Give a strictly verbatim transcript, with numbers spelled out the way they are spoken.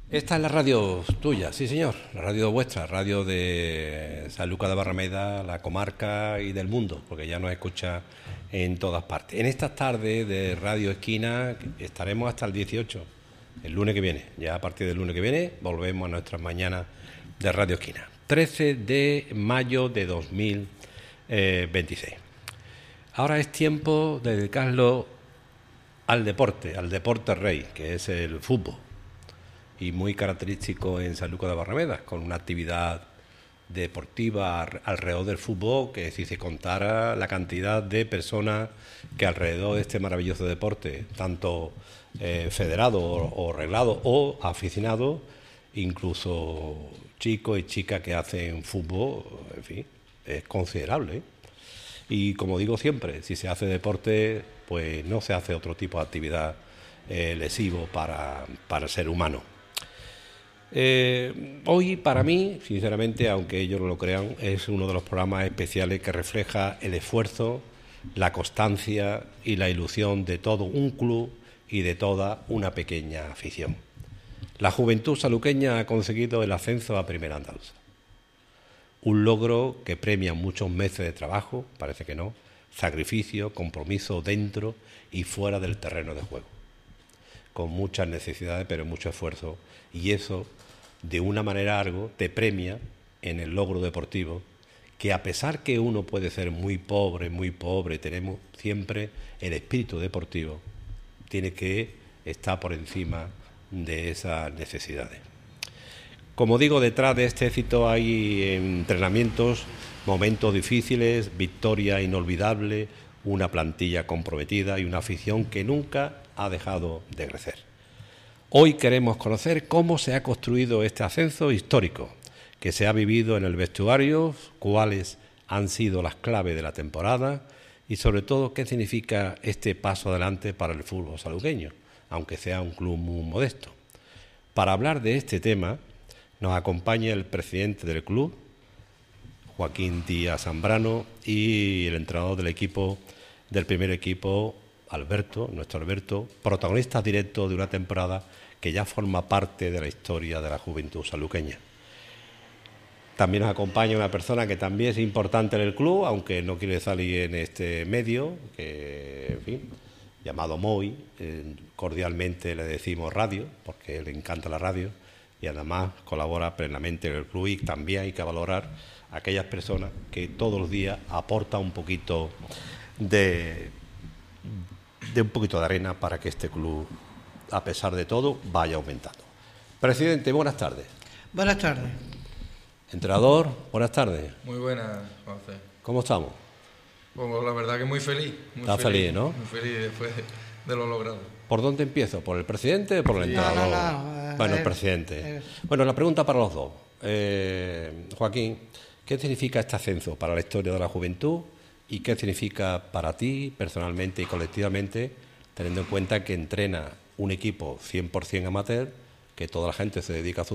Esta es la radio tuya, sí señor, la radio vuestra, radio de Sanlúcar de Barrameda, la comarca y del mundo, porque ya nos escucha en todas partes. En estas tardes de Radio Esquina estaremos hasta el dieciocho, el lunes que viene. Ya a partir del lunes que viene volvemos a nuestras mañanas de Radio Esquina. trece de mayo de dos mil veintiséis. Ahora es tiempo de dedicarlo al deporte, al deporte rey, que es el fútbol. Y muy característico en Sanlúcar de Barrameda, con una actividad deportiva alrededor del fútbol, que si se contara la cantidad de personas que alrededor de este maravilloso deporte, tanto eh, federados o, o reglados o aficionados, incluso chicos y chicas que hacen fútbol, en fin, es considerable, ¿eh? Y como digo siempre, si se hace deporte, pues no se hace otro tipo de actividad eh, lesivo para, para el ser humano. Eh, hoy para mí, sinceramente, aunque ellos no lo crean, es uno de los programas especiales que refleja el esfuerzo, la constancia y la ilusión de todo un club y de toda una pequeña afición. La juventud saluqueña ha conseguido el ascenso a Primera Andaluza. Un logro que premia muchos meses de trabajo, parece que no, sacrificio, compromiso dentro y fuera del terreno de juego, con muchas necesidades pero mucho esfuerzo, y eso de una manera algo te premia en el logro deportivo, que a pesar que uno puede ser muy pobre, muy pobre, tenemos siempre el espíritu deportivo, tiene que estar por encima de esas necesidades. Como digo, detrás de este éxito hay entrenamientos, momentos difíciles, victoria inolvidable, una plantilla comprometida y una afición que nunca ha dejado de crecer. Hoy queremos conocer cómo se ha construido este ascenso histórico que se ha vivido en el vestuario, cuáles han sido las claves de la temporada y sobre todo qué significa este paso adelante para el fútbol saluqueño, aunque sea un club muy modesto. Para hablar de este tema nos acompaña el presidente del club, Joaquín Díaz Zambrano, y el entrenador del equipo, del primer equipo, Alberto, nuestro Alberto, protagonista directo de una temporada que ya forma parte de la historia de la juventud saluqueña. También nos acompaña una persona que también es importante en el club, aunque no quiere salir en este medio, que, en fin, llamado Moy, eh, cordialmente le decimos radio, porque le encanta la radio, y además colabora plenamente en el club, y también hay que valorar a aquellas personas que todos los días aportan un poquito de... de un poquito de arena para que este club, a pesar de todo, vaya aumentando. Presidente, buenas tardes. Buenas tardes. Entrenador, buenas tardes. Muy buenas, Juanfe. ¿Cómo estamos? Pues la verdad que muy feliz. Muy Está feliz, feliz, ¿no? Muy feliz después de lo logrado. ¿Por dónde empiezo? ¿Por el presidente o por el Sí. entrenador? No, no, no. Bueno, Eh, el presidente. eh. Bueno, la pregunta para los dos. Eh, Joaquín, ¿qué significa este ascenso para la historia de la juventud y qué significa para ti, personalmente y colectivamente, teniendo en cuenta que entrena un equipo cien por ciento amateur, que toda la gente se dedica a su